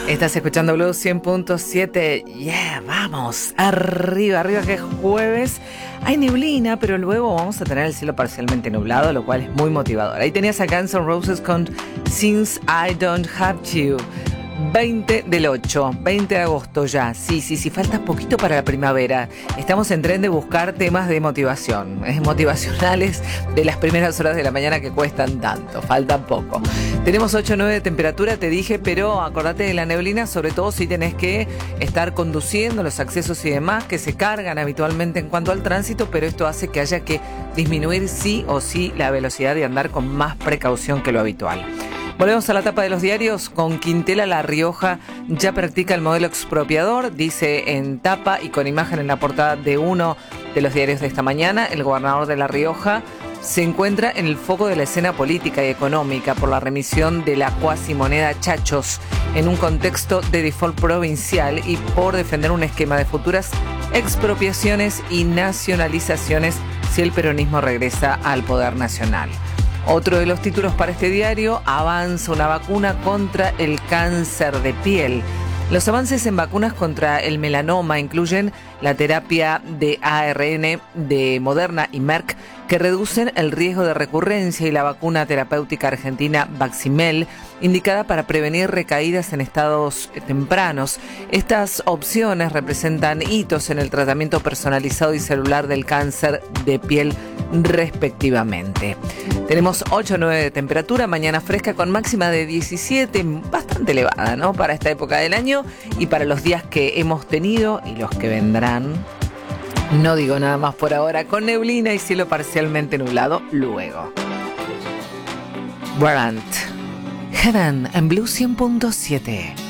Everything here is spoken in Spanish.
Estás escuchando Blues 100.7. Yeah, vamos. Arriba, arriba, que es jueves. Hay neblina, pero luego vamos a tener el cielo parcialmente nublado, lo cual es muy motivador. Ahí tenías a Guns N' Roses con Since I Don't Have You. 20 del 8, 20 de agosto ya. Sí, falta poquito para la primavera. Estamos en tren de buscar temas de motivación, motivacionales de las primeras horas de la mañana que cuestan tanto, falta poco. Tenemos 8 o 9 de temperatura, te dije, pero acordate de la neblina, sobre todo si tenés que estar conduciendo, los accesos y demás, que se cargan habitualmente en cuanto al tránsito, pero esto hace que haya que disminuir sí o sí la velocidad y andar con más precaución que lo habitual. Volvemos a la tapa de los diarios con Quintela La Rioja, ya practica el modelo expropiador, dice en tapa y con imagen en la portada de uno de los diarios de esta mañana. El gobernador de La Rioja se encuentra en el foco de la escena política y económica por la remisión de la cuasimoneda Chachos en un contexto de default provincial y por defender un esquema de futuras expropiaciones y nacionalizaciones si el peronismo regresa al poder nacional. Otro de los títulos para este diario: avanza una vacuna contra el cáncer de piel. Los avances en vacunas contra el melanoma incluyen la terapia de ARN de Moderna y Merck, que reducen el riesgo de recurrencia, y la vacuna terapéutica argentina Vacimel, indicada para prevenir recaídas en estados tempranos. Estas opciones representan hitos en el tratamiento personalizado y celular del cáncer de piel, respectivamente. Tenemos 8 o 9 de temperatura, mañana fresca con máxima de 17, bastante elevada, ¿no?, para esta época del año y para los días que hemos tenido y los que vendrán. No digo nada más por ahora, con neblina y cielo parcialmente nublado luego. Warrant, Heaven en Blues 100.7.